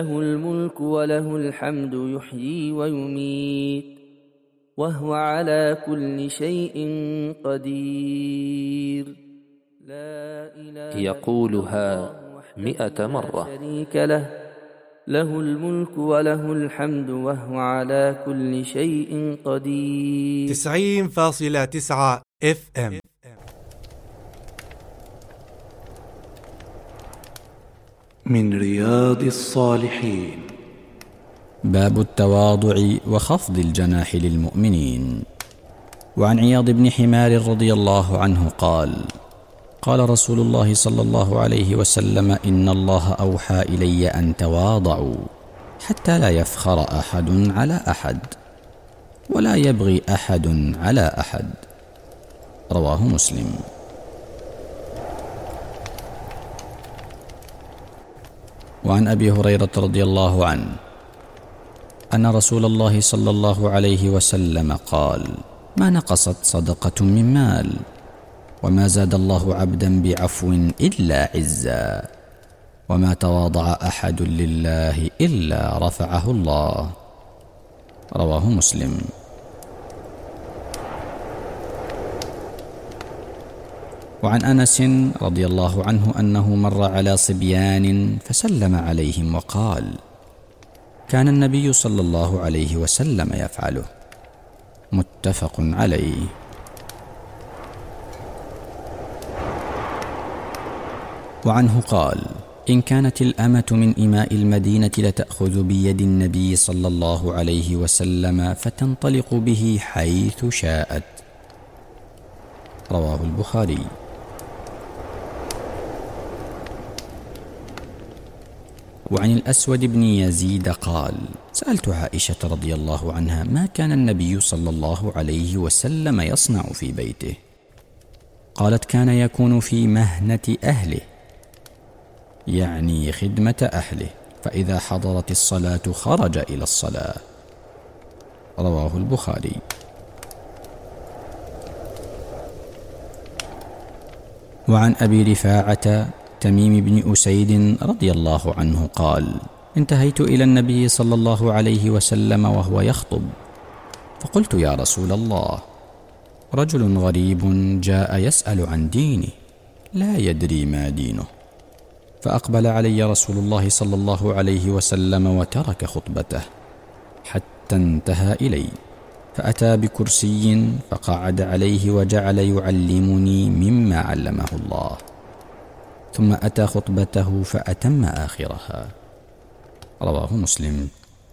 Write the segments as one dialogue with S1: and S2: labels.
S1: له الملك وله الحمد يحيي ويميت وهو على كل شيء قدير. لا إله
S2: يقولها 100 مرة.
S1: شريك له الملك وله الحمد وهو على كل شيء قدير.
S3: 90.9 FM.
S4: من رياض الصالحين.
S5: باب التواضع وخفض الجناح للمؤمنين. وعن عياض بن حمار رضي الله عنه قال: قال رسول الله صلى الله عليه وسلم: إن الله أوحى إلي أن تواضعوا حتى لا يفخر أحد على أحد ولا يبغي أحد على أحد. رواه مسلم. وعن أبي هريرة رضي الله عنه أن رسول الله صلى الله عليه وسلم قال: ما نقصت صدقة من مال وما زاد الله عبدا بعفو إلا عزا وما تواضع أحد لله إلا رفعه الله. رواه مسلم. وعن أنس رضي الله عنه أنه مر على صبيان فسلم عليهم وقال: كان النبي صلى الله عليه وسلم يفعله. متفق عليه. وعنه قال: إن كانت الأمة من إماء المدينة لتأخذ بيد النبي صلى الله عليه وسلم فتنطلق به حيث شاءت. رواه البخاري. وعن الأسود بن يزيد قال: سألت عائشة رضي الله عنها ما كان النبي صلى الله عليه وسلم يصنع في بيته؟ قالت: كان يكون في مهنة أهله، يعني خدمة أهله، فإذا حضرت الصلاة خرج إلى الصلاة. رواه البخاري. وعن أبي رفاعة تميم بن أسيد رضي الله عنه قال: انتهيت إلى النبي صلى الله عليه وسلم وهو يخطب، فقلت: يا رسول الله، رجل غريب جاء يسأل عن دينه لا يدري ما دينه. فأقبل علي رسول الله صلى الله عليه وسلم وترك خطبته حتى انتهى إلي، فأتى بكرسي فقعد عليه وجعل يعلمني مما علمه الله، ثم أتى خطبته فأتم آخرها. رواه مسلم.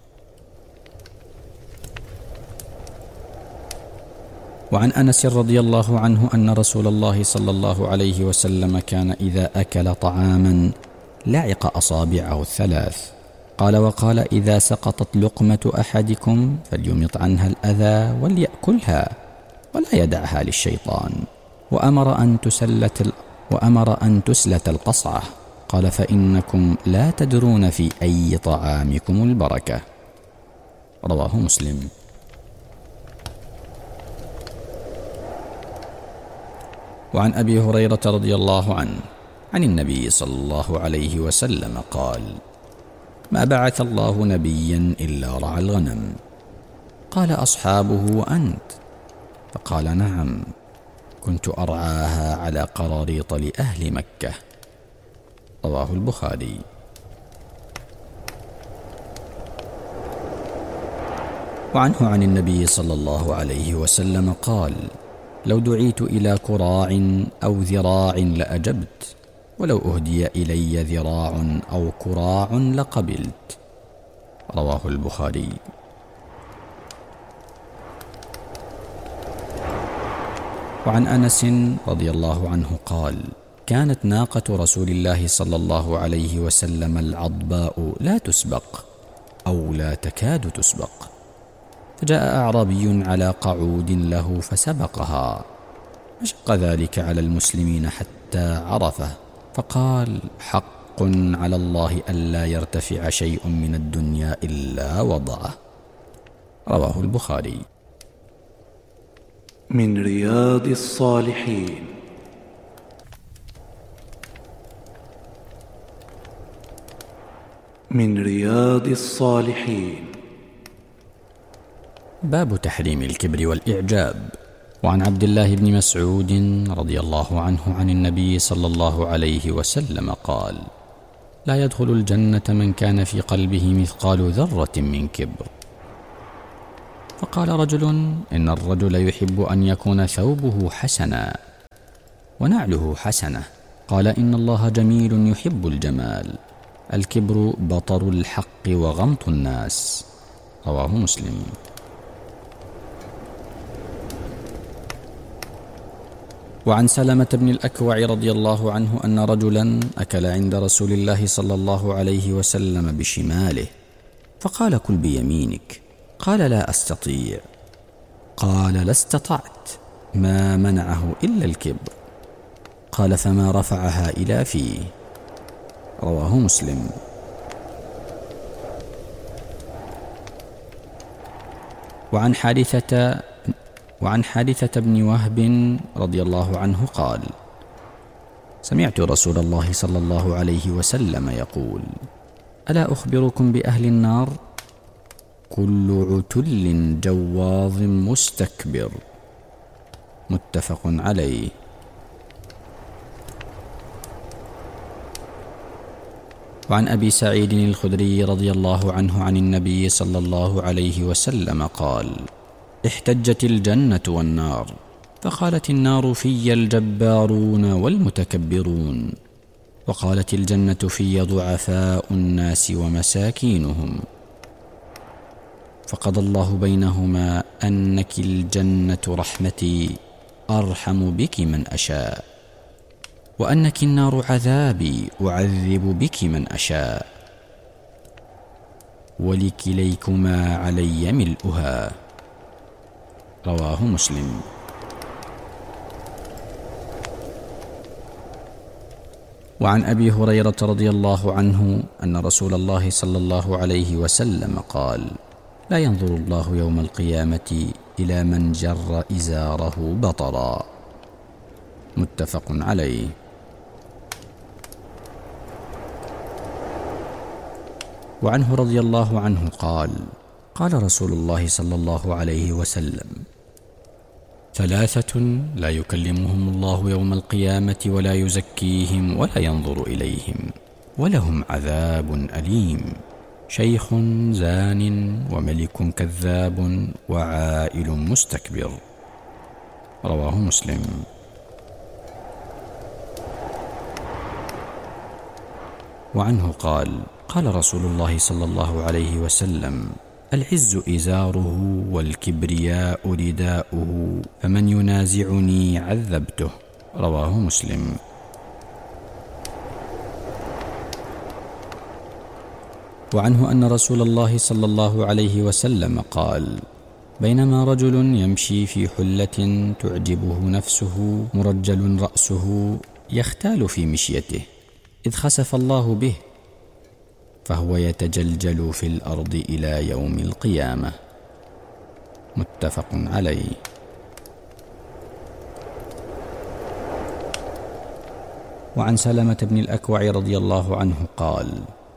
S5: وعن أنس رضي الله عنه أن رسول الله صلى الله عليه وسلم كان إذا أكل طعاما لعق أصابعه الثلاث. قال: وقال: إذا سقطت لقمة أحدكم فليمط عنها الأذى وليأكلها ولا يدعها للشيطان. وأمر أن تسلت القصعة. قال: فإنكم لا تدرون في أي طعامكم البركة. رواه مسلم. وعن أبي هريرة رضي الله عنه عن النبي صلى الله عليه وسلم قال: ما بعث الله نبيا إلا رعى الغنم. قال أصحابه: وأنت؟ فقال: نعم، كنت أرعاها على قراريط لأهل مكة. رواه البخاري. وعنه عن النبي صلى الله عليه وسلم قال: لو دعيت إلى كراع أو ذراع لأجبت، ولو أهدي إلي ذراع أو كراع لقبلت. رواه البخاري. وعن أنس رضي الله عنه قال: كانت ناقة رسول الله صلى الله عليه وسلم العضباء لا تسبق أو لا تكاد تسبق، فجاء أعرابي على قعود له فسبقها، فشق ذلك على المسلمين حتى عرفه، فقال: حق على الله ألا يرتفع شيء من الدنيا إلا وضعه. رواه البخاري.
S4: من رياض الصالحين. من رياض الصالحين.
S5: باب تحريم الكبر والإعجاب. وعن عبد الله بن مسعود رضي الله عنه عن النبي صلى الله عليه وسلم قال: لا يدخل الجنة من كان في قلبه مثقال ذرة من كبر. فقال رجل: إن الرجل يحب أن يكون ثوبه حسنا ونعله حسنة. قال: إن الله جميل يحب الجمال. الكبر بطر الحق وغمط الناس. رواه مسلم. وعن سلمة بن الأكوع رضي الله عنه أن رجلا أكل عند رسول الله صلى الله عليه وسلم بشماله، فقال: كل بيمينك. قال: لا أستطيع. قال: لا استطعت. ما منعه إلا الكبر. قال: فما رفعها إلى فيه. رواه مسلم. وعن حارثة بن وهب رضي الله عنه قال: سمعت رسول الله صلى الله عليه وسلم يقول: ألا أخبركم بأهل النار؟ كل عتل جواظ مستكبر. متفق عليه. وعن أبي سعيد الخدري رضي الله عنه عن النبي صلى الله عليه وسلم قال: احتجت الجنة والنار، فقالت النار: في الجبارون والمتكبرون. وقالت الجنة: في ضعفاء الناس ومساكينهم. فقضى الله بينهما أنك الجنة رحمتي أرحم بك من أشاء، وأنك النار عذابي أعذب بك من أشاء، ولكليكما علي ملؤها. رواه مسلم. وعن أبي هريرة رضي الله عنه أن رسول الله صلى الله عليه وسلم قال: لا ينظر الله يوم القيامة إلى من جر إزاره بطرا. متفق عليه. وعنه رضي الله عنه قال: قال رسول الله صلى الله عليه وسلم: ثلاثة لا يكلمهم الله يوم القيامة ولا يزكيهم ولا ينظر إليهم ولهم عذاب أليم: شيخ زان وملك كذاب وعائل مستكبر. رواه مسلم. وعنه قال: قال رسول الله صلى الله عليه وسلم: العز إزاره والكبرياء رداؤه، فمن ينازعني عذبته. رواه مسلم. وعنه أن رسول الله صلى الله عليه وسلم قال: بينما رجل يمشي في حلة تعجبه نفسه مرجل رأسه يختال في مشيته، إذ خسف الله به، فهو يتجلجل في الأرض إلى يوم القيامة. متفق عليه. وعن سلمة بن الأكوع رضي الله عنه قال: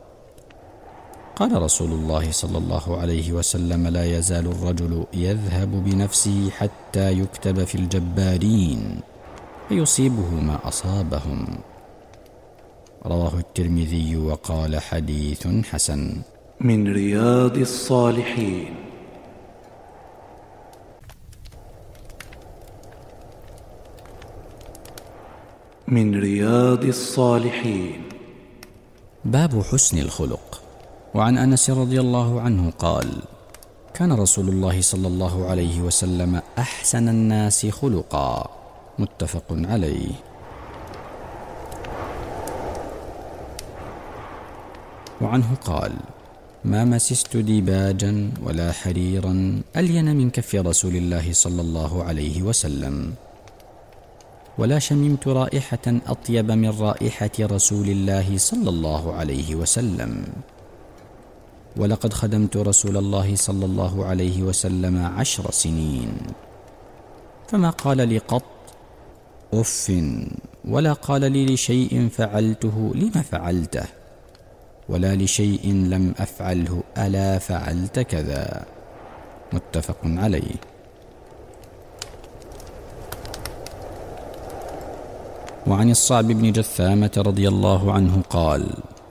S5: قال رسول الله صلى الله عليه وسلم: لا يزال الرجل يذهب بنفسه حتى يكتب في الجبارين فيصيبه ما أصابهم. رواه الترمذي وقال: حديث حسن.
S4: من رياض الصالحين. من رياض الصالحين.
S5: باب حسن الخلق. وعن أنس رضي الله عنه قال: كان رسول الله صلى الله عليه وسلم أحسن الناس خلقا. متفق عليه. وعنه قال: ما مسست ديباجا ولا حريرا ألين من كف رسول الله صلى الله عليه وسلم، ولا شممت رائحة أطيب من رائحة رسول الله صلى الله عليه وسلم. ولقد خدمت رسول الله صلى الله عليه وسلم 10 سنين، فما قال لي قط أف، ولا قال لي لشيء فعلته لم فعلته، ولا لشيء لم أفعله ألا فعلت كذا. متفق عليه. وعن الصعب بن جثامة رضي الله عنه قال: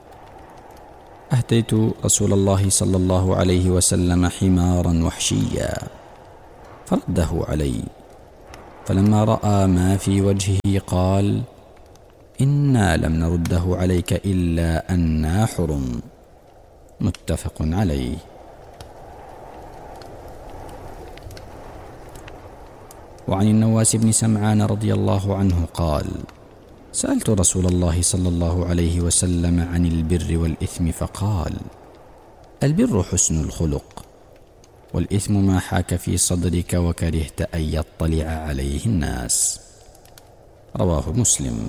S5: أهديت رسول الله صلى الله عليه وسلم حمارا وحشيا فرده علي، فلما رأى ما في وجهه قال: إنا لم نرده عليك إلا أنا حرم. متفق عليه. وعن النواس بن سمعان رضي الله عنه قال: سألت رسول الله صلى الله عليه وسلم عن البر والإثم فقال: البر حسن الخلق، والإثم ما حاك في صدرك وكرهت أن يطلع عليه الناس. رواه مسلم.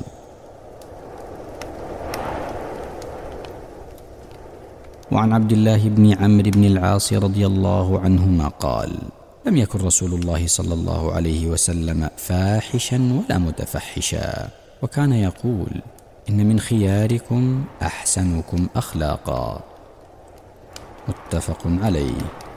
S5: وعن عبد الله بن عمرو بن العاص رضي الله عنهما قال: لم يكن رسول الله صلى الله عليه وسلم فاحشا ولا متفحشا، وكان يقول: إن من خياركم أحسنكم أخلاقا. متفق عليه.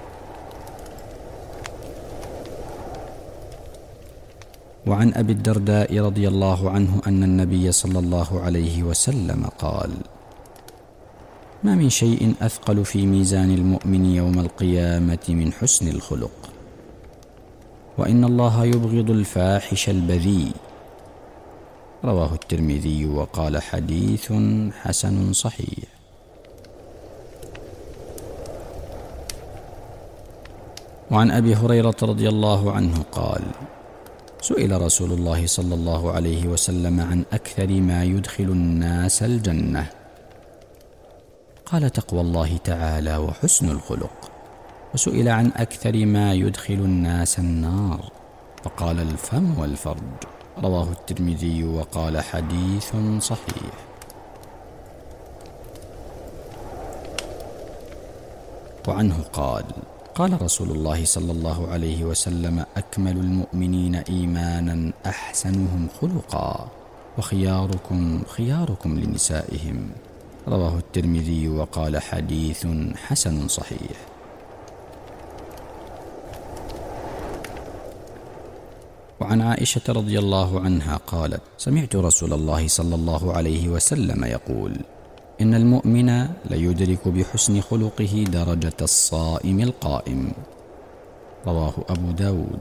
S5: وعن أبي الدرداء رضي الله عنه أن النبي صلى الله عليه وسلم قال: ما من شيء أثقل في ميزان المؤمن يوم القيامة من حسن الخلق، وإن الله يبغض الفاحش البذيء. رواه الترمذي وقال: حديث حسن صحيح. وعن أبي هريرة رضي الله عنه قال: سئل رسول الله صلى الله عليه وسلم عن أكثر ما يدخل الناس الجنة، قال: تقوى الله تعالى وحسن الخلق. وسئل عن أكثر ما يدخل الناس النار، فقال: الفم والفرج. رواه الترمذي وقال: حديث صحيح. وعنه قال: قال رسول الله صلى الله عليه وسلم: أكمل المؤمنين إيمانا أحسنهم خلقا، وخياركم خياركم لنسائهم. رواه الترمذي وقال: حديث حسن صحيح. وعن عائشة رضي الله عنها قالت: سمعت رسول الله صلى الله عليه وسلم يقول: إن المؤمن ليدرك بحسن خلقه درجة الصائم القائم. رواه أبو داود.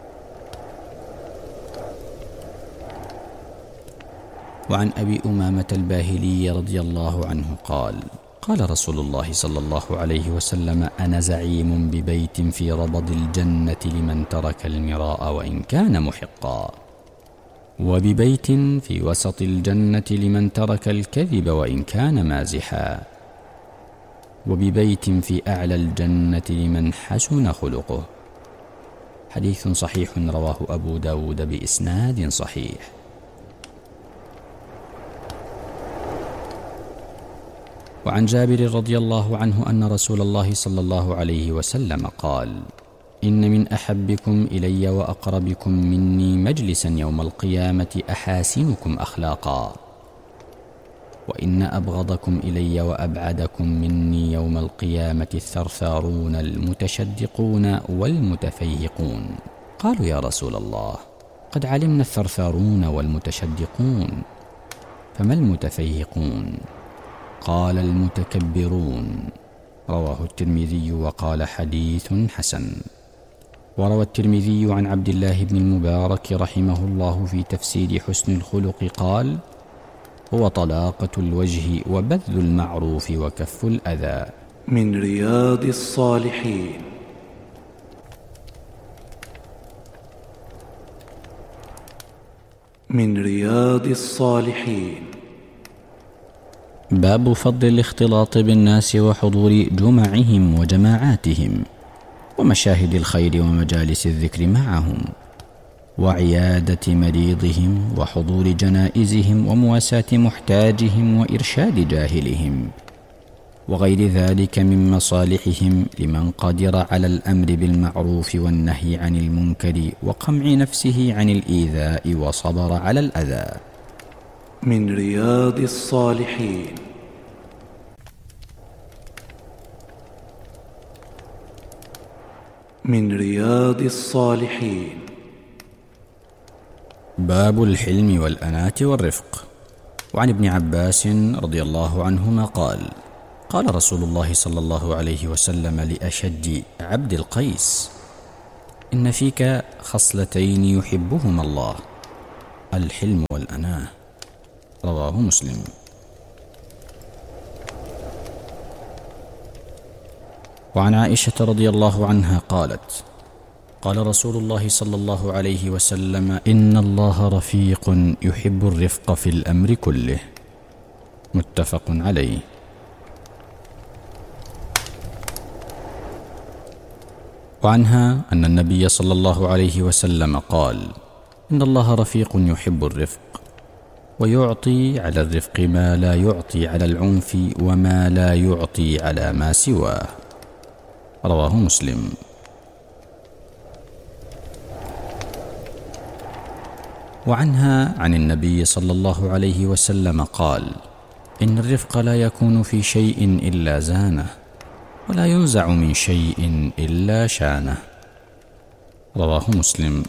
S5: وعن أبي أمامة الباهلي رضي الله عنه قال: قال رسول الله صلى الله عليه وسلم: أنا زعيم ببيت في ربض الجنة لمن ترك المراء وإن كان محقا، وببيت في وسط الجنة لمن ترك الكذب وإن كان مازحا، وببيت في أعلى الجنة لمن حسن خلقه. حديث صحيح رواه أبو داود بإسناد صحيح. وعن جابر رضي الله عنه أن رسول الله صلى الله عليه وسلم قال: إن من أحبكم إلي وأقربكم مني مجلسا يوم القيامة أحاسنكم أخلاقا، وإن أبغضكم إلي وأبعدكم مني يوم القيامة الثرثارون المتشدقون والمتفيهقون. قالوا: يا رسول الله، قد علمنا الثرثارون والمتشدقون، فما المتفيهقون؟ قال: المتكبرون. رواه الترمذي وقال: حديث حسن. وروى الترمذي عن عبد الله بن المبارك رحمه الله في تفسير حسن الخلق قال: هو طلاقة الوجه وبذل المعروف وكف الأذى.
S4: من رياض الصالحين. من رياض الصالحين.
S5: باب فضل الاختلاط بالناس وحضور جمعهم وجماعاتهم ومشاهد الخير ومجالس الذكر معهم، وعيادة مريضهم وحضور جنائزهم ومواساة محتاجهم وإرشاد جاهلهم، وغير ذلك من مصالحهم لمن قدر على الأمر بالمعروف والنهي عن المنكر وقمع نفسه عن الإيذاء وصبر على الأذى.
S4: من رياض الصالحين. من رياض الصالحين.
S5: باب الحلم والأناة والرفق. وعن ابن عباس رضي الله عنهما قال: قال رسول الله صلى الله عليه وسلم لأشج عبد القيس: إن فيك خصلتين يحبهما الله، الحلم والأناة. رواه مسلم. وعن عائشة رضي الله عنها قالت: قال رسول الله صلى الله عليه وسلم: إن الله رفيق يحب الرفق في الأمر كله. متفق عليه. وعنها أن النبي صلى الله عليه وسلم قال: إن الله رفيق يحب الرفق، ويعطي على الرفق ما لا يعطي على العنف، وما لا يعطي على ما سواه. رواه مسلم. وعنها عن النبي صلى الله عليه وسلم قال: إن الرفق لا يكون في شيء إلا زانه، ولا ينزع من شيء إلا شانه. رواه مسلم.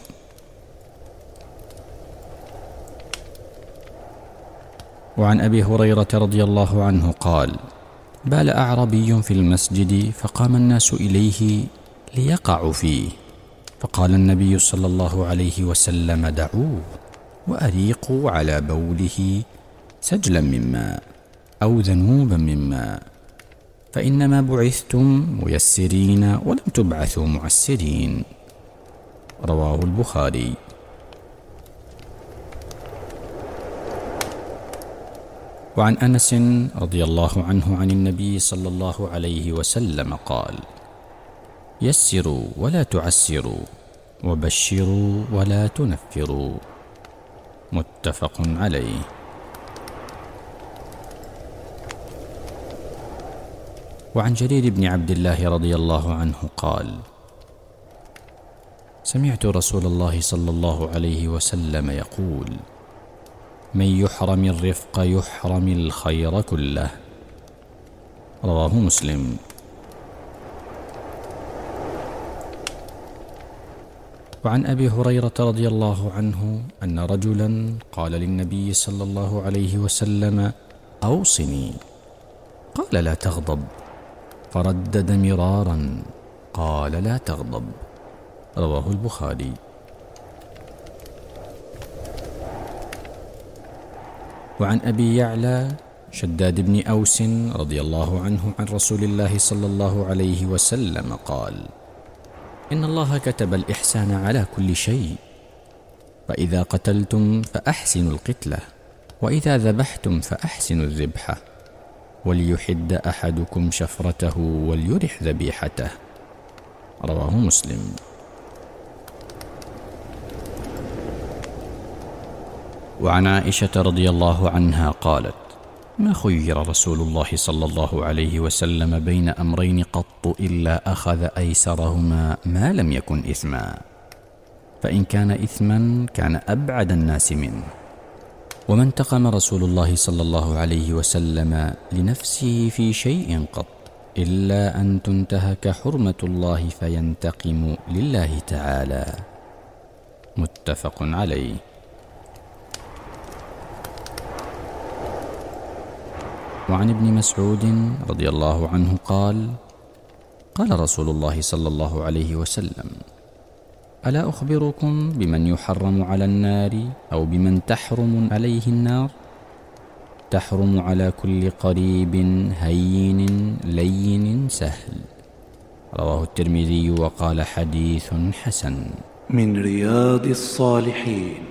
S5: وعن أبي هريرة رضي الله عنه قال: بال أعربي في المسجد، فقام الناس إليه ليقعوا فيه، فقال النبي صلى الله عليه وسلم: دعوه وأريقوا على بوله سجلا من ماء أو ذنوبا من ماء، فإنما بعثتم ميسرين ولم تبعثوا معسرين. رواه البخاري. وعن أنس رضي الله عنه عن النبي صلى الله عليه وسلم قال: يسروا ولا تعسروا، وبشروا ولا تنفروا. متفق عليه. وعن جرير بن عبد الله رضي الله عنه قال: سمعت رسول الله صلى الله عليه وسلم يقول: من يحرم الرفق يحرم الخير كله. رواه مسلم. وعن أبي هريرة رضي الله عنه أن رجلا قال للنبي صلى الله عليه وسلم: أوصني. قال: لا تغضب. فردد مرارا: قال: لا تغضب. رواه البخاري. وعن أبي يعلى شداد بن أوس رضي الله عنه عن رسول الله صلى الله عليه وسلم قال: إن الله كتب الإحسان على كل شيء، فإذا قتلتم فأحسنوا القتلة، وإذا ذبحتم فأحسنوا الذبحة، وليحد أحدكم شفرته وليرح ذبيحته. رواه مسلم. وعن عائشة رضي الله عنها قالت: ما خير رسول الله صلى الله عليه وسلم بين أمرين قط إلا أخذ أيسرهما ما لم يكن إثما، فإن كان إثما كان أبعد الناس منه. وما انتقم رسول الله صلى الله عليه وسلم لنفسه في شيء قط إلا أن تنتهك حرمة الله فينتقم لله تعالى. متفق عليه. وعن ابن مسعود رضي الله عنه قال: قال رسول الله صلى الله عليه وسلم: ألا أخبركم بمن يحرم على النار، أو بمن تحرم عليه النار؟ تحرم على كل قريب هين لين سهل. رواه الترمذي وقال: حديث حسن.
S4: من رياض الصالحين.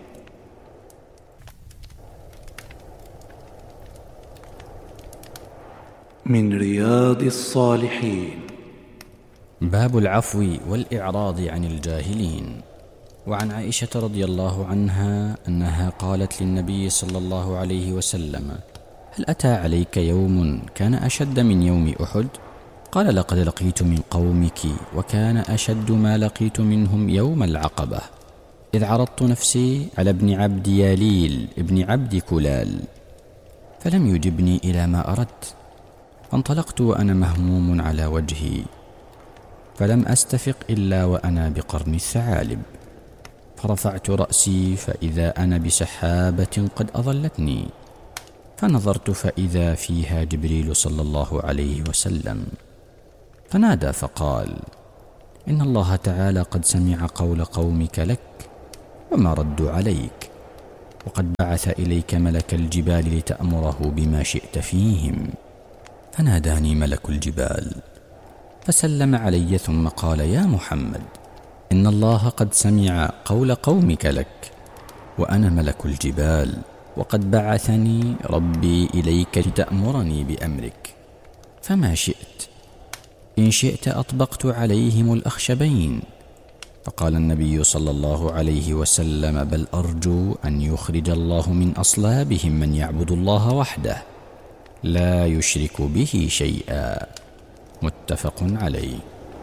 S4: من رياض الصالحين.
S5: باب العفو والإعراض عن الجاهلين. وعن عائشة رضي الله عنها أنها قالت للنبي صلى الله عليه وسلم: هل أتى عليك يوم كان أشد من يوم أحد؟ قال: لقد لقيت من قومك، وكان أشد ما لقيت منهم يوم العقبة، إذ عرضت نفسي على ابن عبد ياليل ابن عبد كلال، فلم يجبني إلى ما أردت، فانطلقت وأنا مهموم على وجهي، فلم أستفق إلا وأنا بقرن الثعالب، فرفعت رأسي فإذا أنا بسحابة قد أظلتني، فنظرت فإذا فيها جبريل صلى الله عليه وسلم، فنادى فقال: إن الله تعالى قد سمع قول قومك لك وما ردوا عليك، وقد بعث إليك ملك الجبال لتأمره بما شئت فيهم. فناداني ملك الجبال فسلم علي ثم قال: يا محمد، إن الله قد سمع قول قومك لك، وأنا ملك الجبال، وقد بعثني ربي إليك لتأمرني بأمرك، فما شئت؟ إن شئت أطبقت عليهم الأخشبين. فقال النبي صلى الله عليه وسلم: بل أرجو أن يخرج الله من أصلابهم من يعبد الله وحده لا يشرك به شيئا. متفق عليه.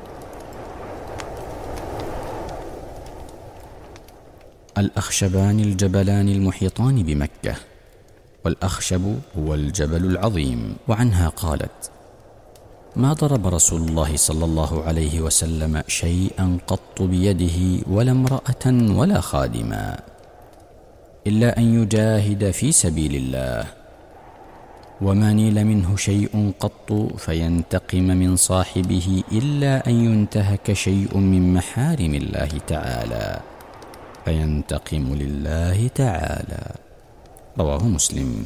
S5: الأخشبان الجبلان المحيطان بمكة، والأخشب هو الجبل العظيم. وعنها قالت: ما ضرب رسول الله صلى الله عليه وسلم شيئا قط بيده ولا امرأة ولا خادما إلا أن يجاهد في سبيل الله، وما نيل منه شيء قط فينتقم من صاحبه إلا أن ينتهك شيء من محارم الله تعالى فينتقم لله تعالى. رواه مسلم.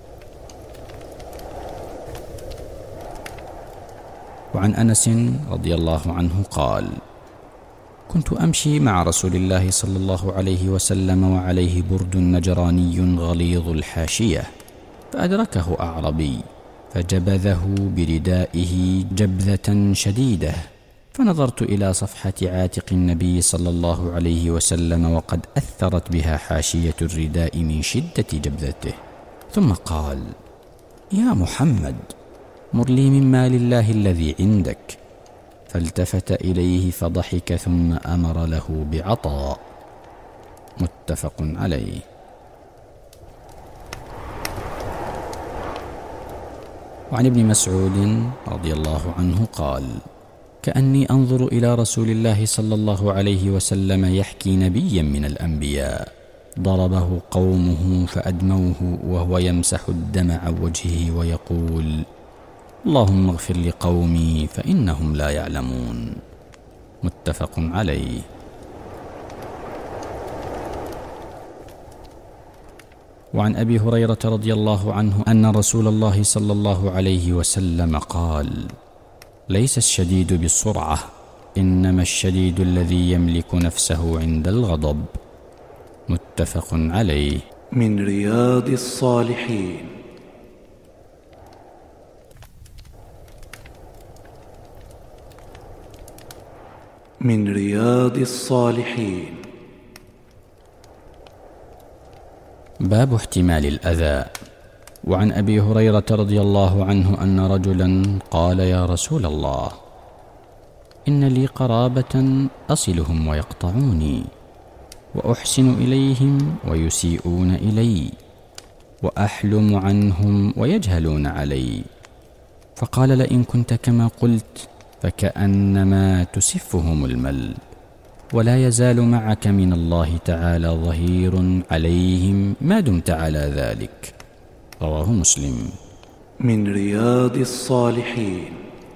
S5: وعن أنس رضي الله عنه قال: كنت أمشي مع رسول الله صلى الله عليه وسلم وعليه برد نجراني غليظ الحاشية، فأدركه أعربي فجبذه بردائه جبذة شديدة، فنظرت إلى صفحة عاتق النبي صلى الله عليه وسلم وقد أثرت بها حاشية الرداء من شدة جبذته، ثم قال: يا محمد، مر لي من مال الله الذي عندك. فالتفت إليه فضحك ثم أمر له بعطاء. متفق عليه. وعن ابن مسعود رضي الله عنه قال: كأني أنظر إلى رسول الله صلى الله عليه وسلم يحكي نبيا من الأنبياء ضربه قومه فأدموه وهو يمسح الدم عن وجهه ويقول: اللهم اغفر لقومي فإنهم لا يعلمون. متفق عليه. وعن أبي هريرة رضي الله عنه أن رسول الله صلى الله عليه وسلم قال: ليس الشديد بالسرعة، إنما الشديد الذي يملك نفسه عند الغضب. متفق عليه.
S4: من رياض الصالحين. من رياض الصالحين.
S5: باب احتمال الأذى. وعن أبي هريرة رضي الله عنه أن رجلا قال: يا رسول الله، إن لي قرابة أصلهم ويقطعوني، وأحسن إليهم ويسيئون إلي، وأحلم عنهم ويجهلون علي. فقال: لئن كنت كما قلت فكأنما تسفهم المل، ولا يزال معك من الله تعالى ظهير عليهم ما دمت على ذلك. رواه مسلم.
S4: من رياض الصالحين.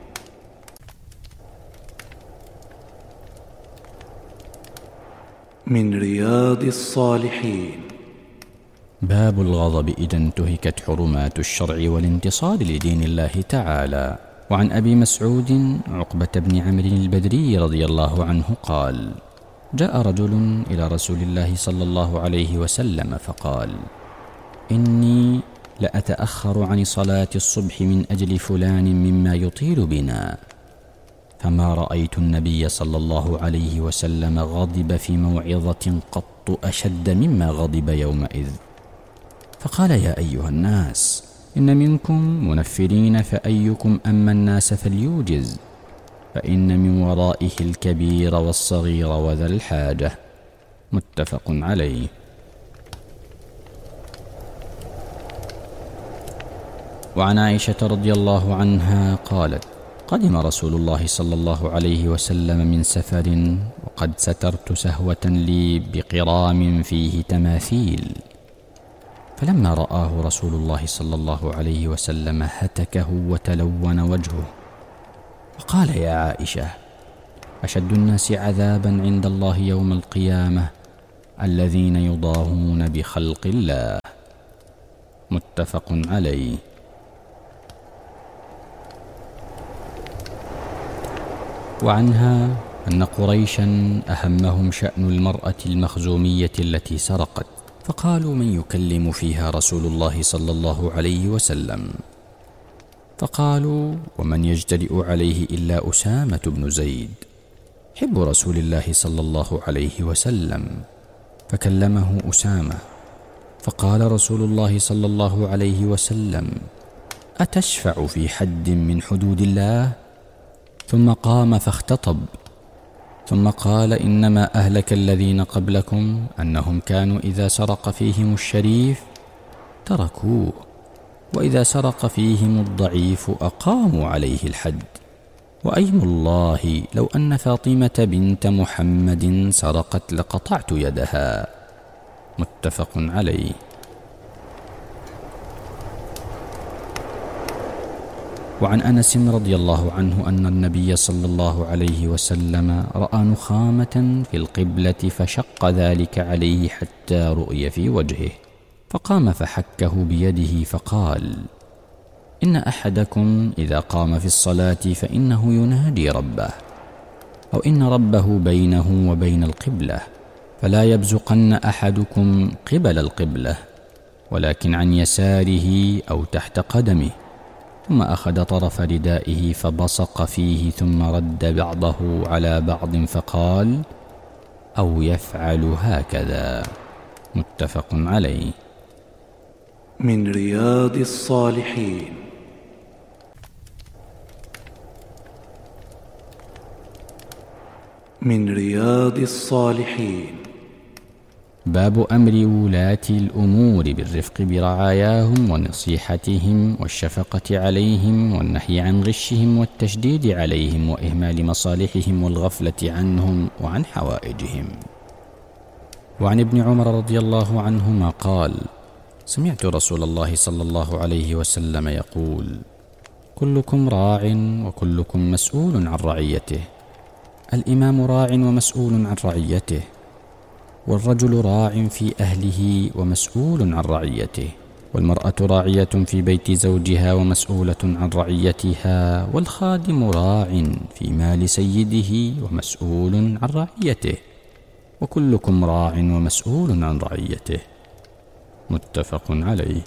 S4: من رياض الصالحين.
S5: باب الغضب إذا انتهكت حرمات الشرع والانتصار لدين الله تعالى. وعن أبي مسعود عقبة بن عمرو البدري رضي الله عنه قال: جاء رجل إلى رسول الله صلى الله عليه وسلم فقال: إني لأتأخر عن صلاة الصبح من أجل فلان مما يطيل بنا. فما رأيت النبي صلى الله عليه وسلم غضب في موعظة قط أشد مما غضب يومئذ. فقال: يا أيها الناس، إن منكم منفرين، فأيكم أما الناس فليوجز، فإن من ورائه الكبير والصغير وذا الحاجة. متفق عليه. وعن عائشة رضي الله عنها قالت: قدم رسول الله صلى الله عليه وسلم من سفر وقد سترت سهوة لي بقرام فيه تماثيل، فلما رآه رسول الله صلى الله عليه وسلم هتكه وتلون وجهه وقال: يا عائشة، أشد الناس عذابا عند الله يوم القيامة الذين يضاهون بخلق الله. متفق عليه. وعنها أن قريشا أهمهم شأن المرأة المخزومية التي سرقت، فقالوا: من يكلم فيها رسول الله صلى الله عليه وسلم؟ فقالوا: ومن يجترئ عليه إلا أسامة بن زيد حب رسول الله صلى الله عليه وسلم. فكلمه أسامة، فقال رسول الله صلى الله عليه وسلم: أتشفع في حد من حدود الله؟ ثم قام فاختطب، ثم قال: إنما أهلك الذين قبلكم أنهم كانوا إذا سرق فيهم الشريف تركوه، وإذا سرق فيهم الضعيف أقاموا عليه الحد. وأيم الله لو أن فاطمة بنت محمد سرقت لقطعت يدها. متفق عليه. وعن أنس رضي الله عنه أن النبي صلى الله عليه وسلم رأى نخامة في القبلة فشق ذلك عليه حتى رؤي في وجهه، فقام فحكه بيده فقال: إن أحدكم إذا قام في الصلاة فإنه ينادي ربه، أو إن ربه بينه وبين القبلة، فلا يبزقن أحدكم قبل القبلة، ولكن عن يساره أو تحت قدمه. ثم أخذ طرف ردائه فبصق فيه، ثم رد بعضه على بعض فقال: أو يفعل هكذا. متفق عليه.
S4: من رياض الصالحين. من رياض الصالحين.
S5: باب أمر ولاة الأمور بالرفق برعاياهم ونصيحتهم والشفقة عليهم والنهي عن غشهم والتشديد عليهم وإهمال مصالحهم والغفلة عنهم وعن حوائجهم. وعن ابن عمر رضي الله عنهما قال: سمعت رسول الله صلى الله عليه وسلم يقول: كلكم راع وكلكم مسؤول عن رعيته، الإمام راع ومسؤول عن رعيته، والرجل راع في أهله ومسؤول عن رعيته، والمرأة راعية في بيت زوجها ومسؤولة عن رعيتها، والخادم راع في مال سيده ومسؤول عن رعيته، وكلكم راع ومسؤول عن رعيته. متفق عليه.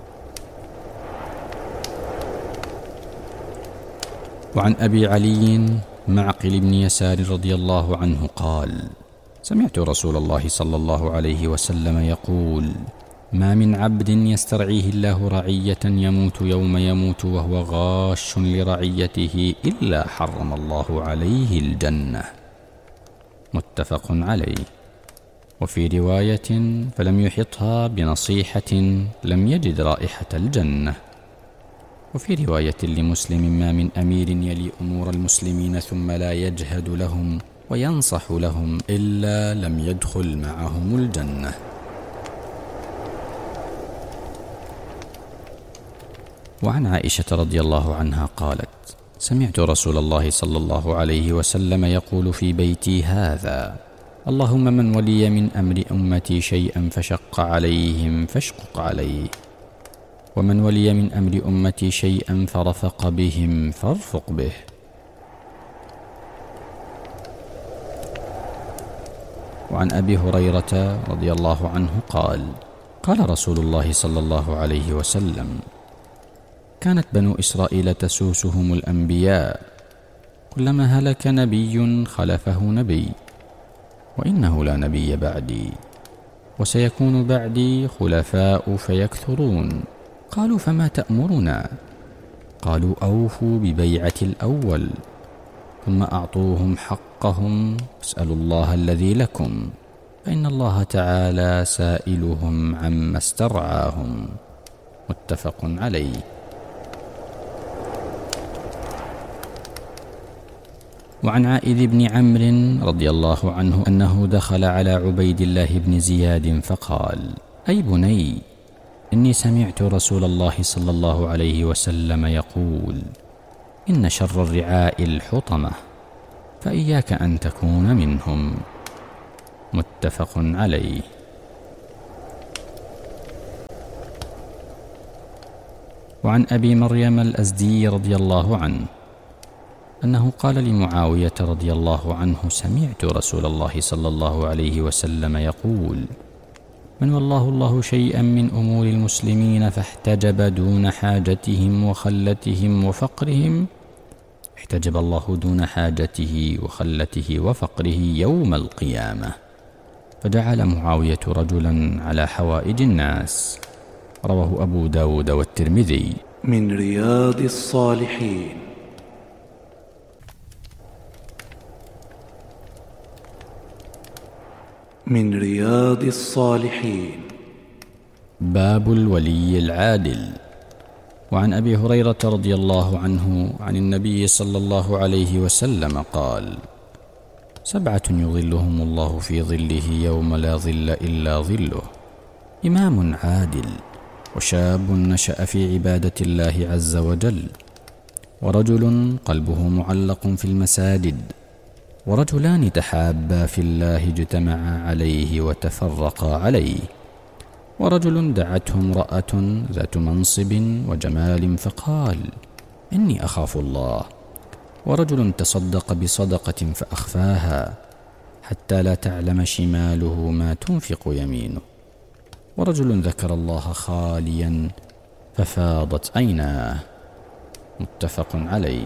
S5: وعن أبي علي معقل بن يسار رضي الله عنه قال: سمعت رسول الله صلى الله عليه وسلم يقول: ما من عبد يسترعيه الله رعية يموت يوم يموت وهو غاش لرعيته إلا حرم الله عليه الجنة. متفق عليه. وفي رواية: فلم يحطها بنصيحة لم يجد رائحة الجنة. وفي رواية لمسلم: ما من أمير يلي أمور المسلمين ثم لا يجهد لهم وينصح لهم إلا لم يدخل معهم الجنة. وعن عائشة رضي الله عنها قالت: سمعت رسول الله صلى الله عليه وسلم يقول في بيتي هذا: اللهم من ولي من أمر أمتي شيئا فشق عليهم فاشقق عليه، ومن ولي من أمر أمتي شيئا فرفق بهم فارفق به. وعن أبي هريرة رضي الله عنه قال: قال رسول الله صلى الله عليه وسلم: كانت بنو إسرائيل تسوسهم الأنبياء، كلما هلك نبي خلفه نبي، وإنه لا نبي بعدي، وسيكون بعدي خلفاء فيكثرون. قالوا: فما تأمرنا؟ قالوا: أوفوا ببيعة الأول، ثم أعطوهم حقهم، اسألوا الله الذي لكم، فإن الله تعالى سائلهم عما استرعاهم. متفق عليه. وعن عائذ بن عمرو رضي الله عنه أنه دخل على عبيد الله بن زياد فقال: أي بني، إني سمعت رسول الله صلى الله عليه وسلم يقول: إن شر الرعاء الحطمة، فإياك أن تكون منهم. متفق عليه. وعن أبي مريم الأزدي رضي الله عنه أنه قال لمعاوية رضي الله عنه: سمعت رسول الله صلى الله عليه وسلم يقول: من والله الله شيئا من أمور المسلمين فاحتجب دون حاجتهم وخلتهم وفقرهم، احتجب الله دون حاجته وخلته وفقره يوم القيامة. فجعل معاوية رجلا على حوائج الناس. رواه أبو داود والترمذي.
S4: من رياض الصالحين. من رياض الصالحين.
S5: باب الولي العادل. وعن أبي هريرة رضي الله عنه عن النبي صلى الله عليه وسلم قال: 7 يظلهم الله في ظله يوم لا ظل إلا ظله: إمام عادل، وشاب نشأ في عبادة الله عز وجل، ورجل قلبه معلق في المساجد، ورجلان تحابا في الله اجتمعا عليه وتفرقا عليه، ورجل دعته امرأة ذات منصب وجمال فقال: إني أخاف الله، ورجل تصدق بصدقة فأخفاها حتى لا تعلم شماله ما تنفق يمينه، ورجل ذكر الله خاليا ففاضت عيناه. متفق عليه.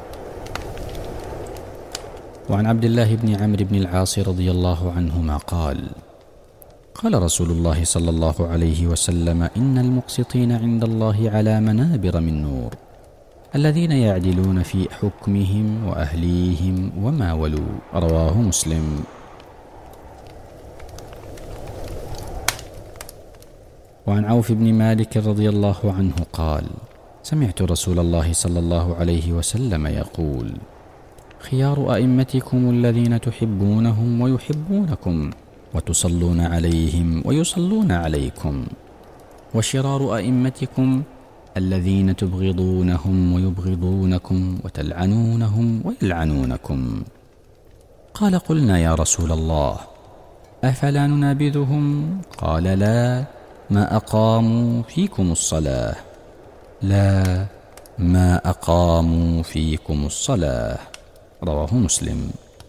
S5: وعن عبد الله بن عمرو بن العاص رضي الله عنهما قال: قال رسول الله صلى الله عليه وسلم: إن المقسطين عند الله على منابر من نور، الذين يعدلون في حكمهم وأهليهم وما ولوا. رواه مسلم. وعن عوف بن مالك رضي الله عنه قال: سمعت رسول الله صلى الله عليه وسلم يقول: خيار أئمتكم الذين تحبونهم ويحبونكم، وتصلون عليهم ويصلون عليكم، وشرار أئمتكم الذين تبغضونهم ويبغضونكم، وتلعنونهم ويلعنونكم. قال: قلنا يا رسول الله، أفلا ننابذهم؟ قال: لا، ما أقاموا فيكم الصلاة. لا، ما أقاموا فيكم الصلاة. رواه مسلم.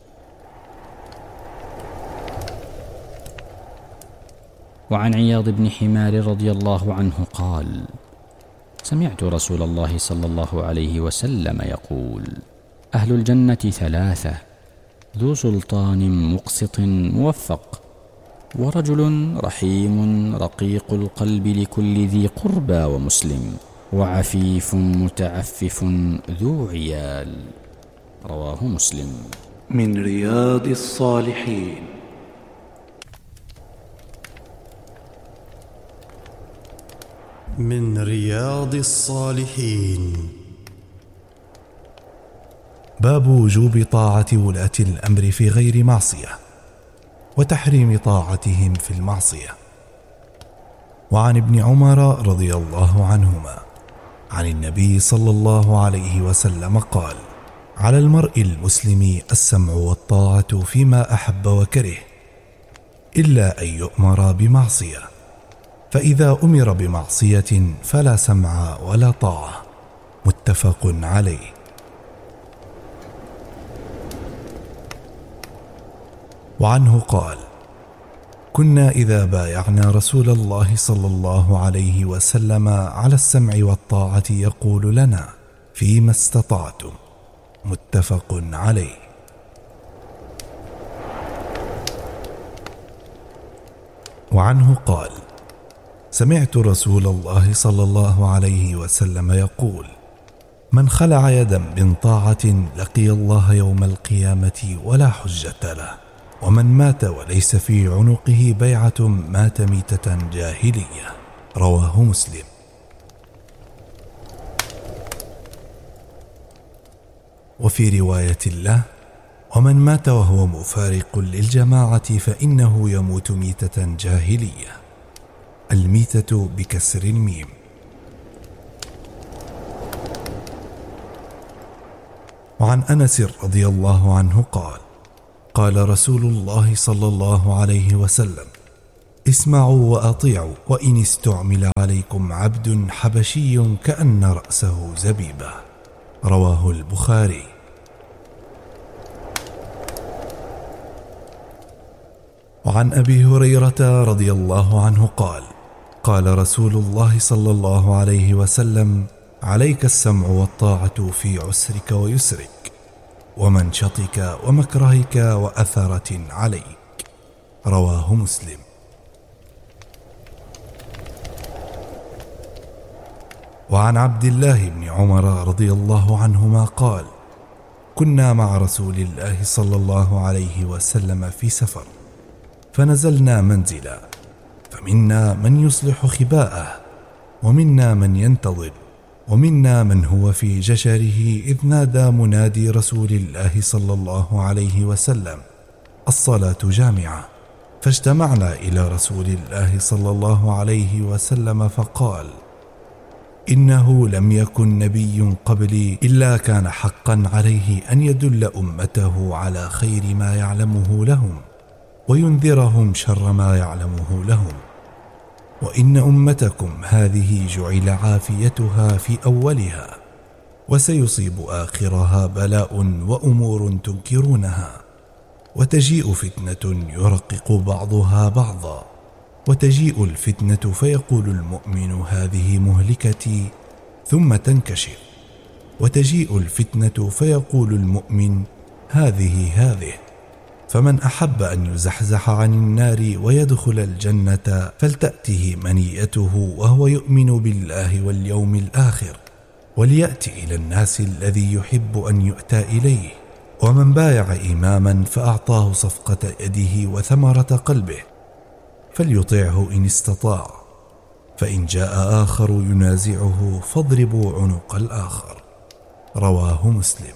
S5: وعن عياض بن حمار رضي الله عنه قال: سمعت رسول الله صلى الله عليه وسلم يقول: أهل الجنة 3: ذو سلطان مقسط موفق، ورجل رحيم رقيق القلب لكل ذي قربى ومسلم، وعفيف متعفف ذو عيال. رواه مسلم.
S4: من رياض الصالحين.
S6: من رياض الصالحين.
S3: باب وجوب طاعة ولاة الأمر في غير معصية، وتحريم طاعتهم في المعصية. وعن ابن عمر رضي الله عنهما عن النبي صلى الله عليه وسلم قال: على المرء المسلم السمع والطاعة فيما أحب وكره، إلا أن يؤمر بمعصية، فإذا أمر بمعصية فلا سمع ولا طاعة. متفق عليه. وعنه قال: كنا إذا بايعنا رسول الله صلى الله عليه وسلم على السمع والطاعة يقول لنا: فيما استطعتم. متفق عليه. وعنه قال: سمعت رسول الله صلى الله عليه وسلم يقول: من خلع يدا من طاعة لقي الله يوم القيامة ولا حجة له، ومن مات وليس في عنقه بيعة مات ميتة جاهلية. رواه مسلم. وفي رواية له: ومن مات وهو مفارق للجماعة فإنه يموت ميتة جاهلية. الميتة بكسر الميم. وعن أنس رضي الله عنه قال: قال رسول الله صلى الله عليه وسلم: اسمعوا وأطيعوا وإن استعمل عليكم عبد حبشي كأن رأسه زبيبة. رواه البخاري. وعن أبي هريرة رضي الله عنه قال: قال رسول الله صلى الله عليه وسلم: عليك السمع والطاعة في عسرك ويسرك ومنشطك ومكرهك وأثرة عليك. رواه مسلم. وعن عبد الله بن عمر رضي الله عنهما قال: كنا مع رسول الله صلى الله عليه وسلم في سفر، فنزلنا منزلا، فمنا من يصلح خباءه، ومنا من ينتظر، ومنا من هو في جشره، إذ نادى منادي رسول الله صلى الله عليه وسلم: الصلاة جامعة. فاجتمعنا إلى رسول الله صلى الله عليه وسلم فقال: إنه لم يكن نبي قبلي إلا كان حقا عليه أن يدل أمته على خير ما يعلمه لهم وينذرهم شر ما يعلمه لهم، وإن أمتكم هذه جعل عافيتها في أولها، وسيصيب آخرها بلاء وأمور تنكرونها، وتجيء فتنة يرقق بعضها بعضا، وتجيء الفتنة فيقول المؤمن هذه مهلكتي، ثم تنكشف، وتجيء الفتنة فيقول المؤمن هذه، فمن أحب أن يزحزح عن النار ويدخل الجنة فلتأته منيته وهو يؤمن بالله واليوم الآخر، وليأتي إلى الناس الذي يحب أن يؤتى إليه. ومن بايع إماما فأعطاه صفقة يده وثمرة قلبه فليطعه إن استطاع، فإن جاء آخر ينازعه فاضربوا عنق الآخر. رواه مسلم.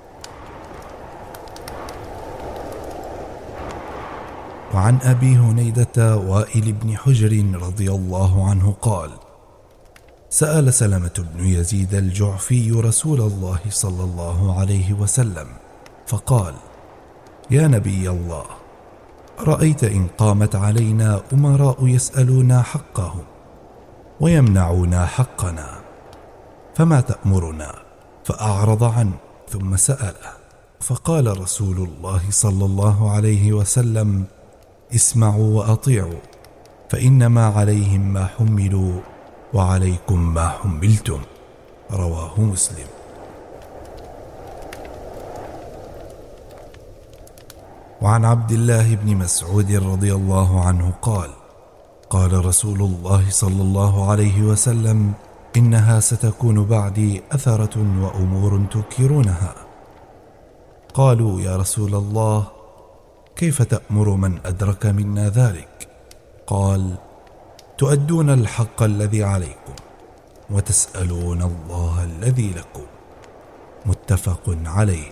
S3: وعن أبي هنيدة وائل بن حجر رضي الله عنه قال: سأل سلمة بن يزيد الجعفي رسول الله صلى الله عليه وسلم فقال: يا نبي الله، رأيت إن قامت علينا أمراء يسألونا حقهم ويمنعونا حقنا، فما تأمرنا؟ فأعرض عنه ثم سأله، فقال رسول الله صلى الله عليه وسلم: اسمعوا وأطيعوا، فإنما عليهم ما حملوا وعليكم ما حملتم. رواه مسلم. وعن عبد الله بن مسعود رضي الله عنه قال: قال رسول الله صلى الله عليه وسلم: إنها ستكون بعدي أثرة وأمور تنكرونها. قالوا: يا رسول الله، كيف تأمر من أدرك منا ذلك؟ قال: تؤدون الحق الذي عليكم وتسألون الله الذي لكم. متفق عليه.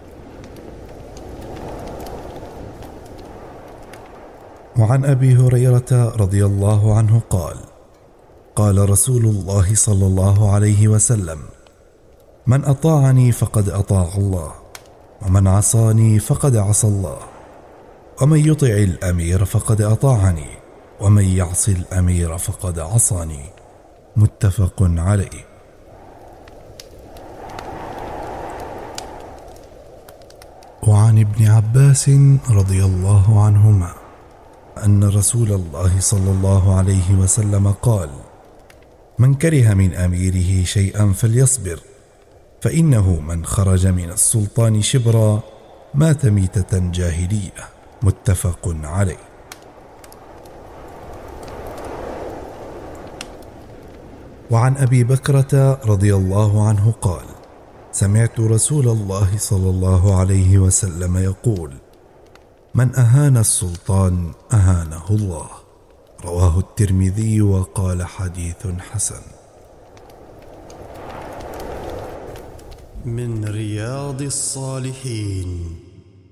S3: وعن أبي هريرة رضي الله عنه قال: قال رسول الله صلى الله عليه وسلم: من أطاعني فقد أطاع الله، ومن عصاني فقد عصى الله، ومن يطع الأمير فقد أطاعني، ومن يعص الأمير فقد عصاني. متفق عليه. وعن ابن عباس رضي الله عنهما أن رسول الله صلى الله عليه وسلم قال: من كره من أميره شيئا فليصبر، فإنه من خرج من السلطان شبرا مات ميتة جاهلية. متفق عليه. وعن أبي بكرة رضي الله عنه قال: سمعت رسول الله صلى الله عليه وسلم يقول: من أهان السلطان أهانه الله. رواه الترمذي وقال: حديث حسن.
S6: من رياض الصالحين.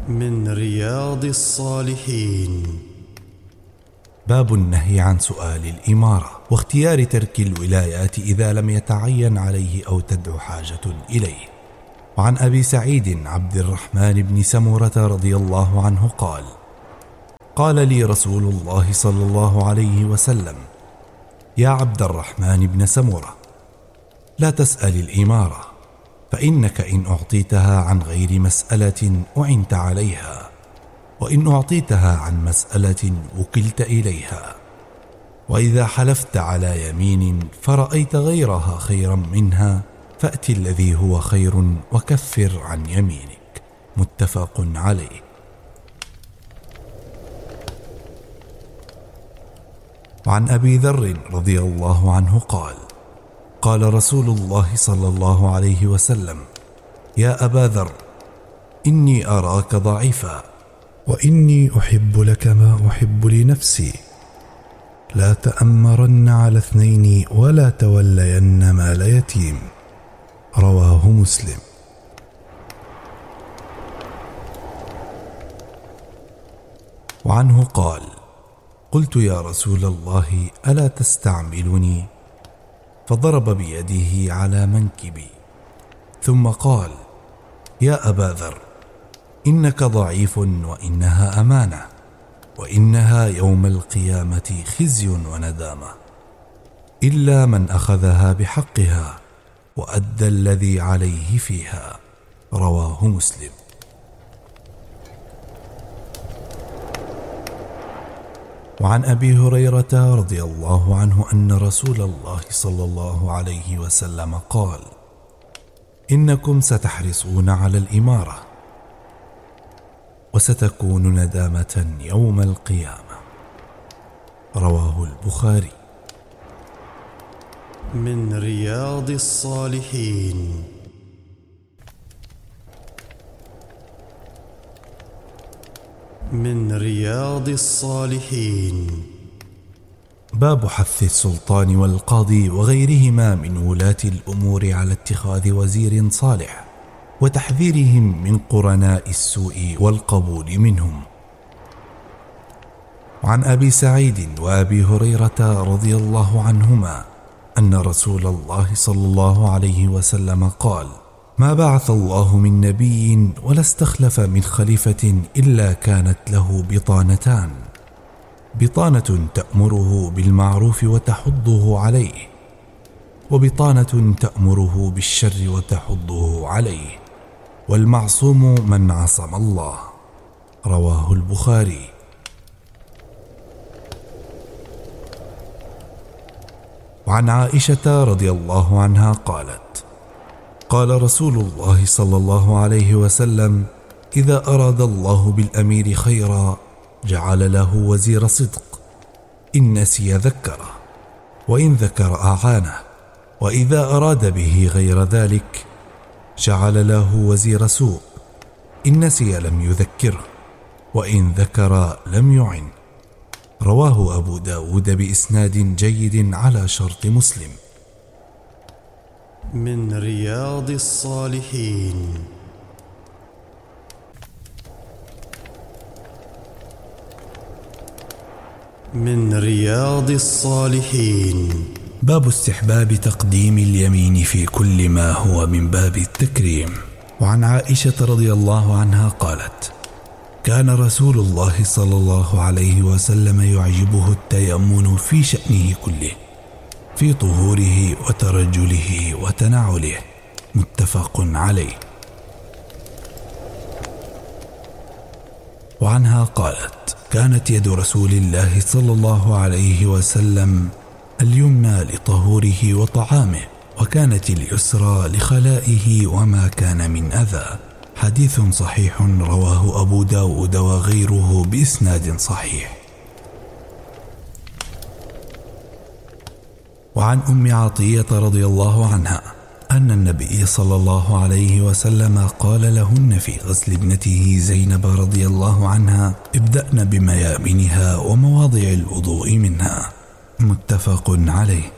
S6: من رياض الصالحين.
S3: باب النهي عن سؤال الإمارة واختيار ترك الولايات إذا لم يتعين عليه أو تدعو حاجة إليه. وعن أبي سعيد عبد الرحمن بن سمرة رضي الله عنه قال: قال لي رسول الله صلى الله عليه وسلم: يا عبد الرحمن بن سمرة، لا تسأل الإمارة، فإنك إن أعطيتها عن غير مسألة أعنت عليها، وإن أعطيتها عن مسألة وكلت إليها. وإذا حلفت على يمين فرأيت غيرها خيرا منها فأت الذي هو خير وكفر عن يمينك. متفق عليه. وعن أبي ذر رضي الله عنه قال: قال رسول الله صلى الله عليه وسلم: يا أبا ذر، إني أراك ضعيفا،
S6: وإني أحب لك ما أحب لنفسي، لا تأمرن على اثنين ولا تولين مال يتيم. رواه مسلم.
S3: وعنه قال: قلت يا رسول الله ألا تستعملني؟ فضرب بيده على منكبي ثم قال: يا أبا ذر، إنك ضعيف وإنها أمانة، وإنها يوم القيامة خزي وندامة، إلا من أخذها بحقها وأدى الذي عليه فيها. رواه مسلم. وعن أبي هريرة رضي الله عنه أن رسول الله صلى الله عليه وسلم قال: إنكم ستحرصون على الإمارة وستكون ندامة يوم القيامة. رواه البخاري.
S6: من رياض الصالحين. من رياض الصالحين.
S3: باب حث السلطان والقاضي وغيرهما من ولاة الأمور على اتخاذ وزير صالح، وتحذيرهم من قرناء السوء والقبول منهم. وعن أبي سعيد وأبي هريرة رضي الله عنهما أن رسول الله صلى الله عليه وسلم قال: ما بعث الله من نبي ولا استخلف من خليفة إلا كانت له بطانتان: بطانة تأمره بالمعروف وتحضه عليه، وبطانة تأمره بالشر وتحضه عليه، والمعصوم من عصم الله. رواه البخاري. وعن عائشة رضي الله عنها قالت: قال رسول الله صلى الله عليه وسلم: إذا أراد الله بالأمير خيرا جعل له وزير صدق، إن نسي ذكره، وإن ذكر أعانه، وإذا أراد به غير ذلك جعل له وزير سوء، إن نسي لم يذكره، وإن ذكر لم يعن. رواه أبو داود بإسناد جيد على شرط مسلم.
S6: من رياض الصالحين. من رياض الصالحين.
S3: باب استحباب تقديم اليمين في كل ما هو من باب التكريم. وعن عائشة رضي الله عنها قالت: كان رسول الله صلى الله عليه وسلم يعجبه التيمن في شأنه كله، في طهوره وترجله وتنعله. متفق عليه. وعنها قالت: كانت يد رسول الله صلى الله عليه وسلم اليمنى لطهوره وطعامه، وكانت اليسرى لخلائه وما كان من أذى. حديث صحيح رواه أبو داود وغيره بإسناد صحيح. وعن أم عطية رضي الله عنها أن النبي صلى الله عليه وسلم قال لهن في غسل ابنته زينب رضي الله عنها: ابدأن بميامنها ومواضع الوضوء منها. متفق عليه.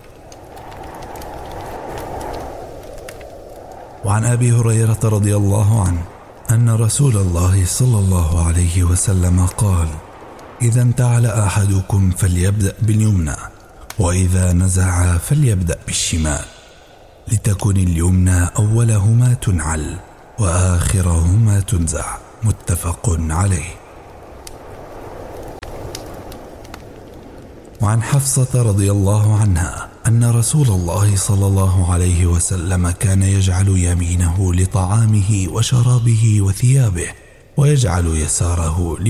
S3: وعن أبي هريرة رضي الله عنه أن رسول الله صلى الله عليه وسلم قال: إذا انتعل أحدكم فليبدأ باليمنى، وإذا نزع فليبدأ بالشمال، لتكن اليمنى أولهما تنعل وآخرهما تنزع. متفق عليه. وعن حفصة رضي الله عنها أن رسول الله صلى الله عليه وسلم كان يجعل يمينه لطعامه وشرابه وثيابه، ويجعل يساره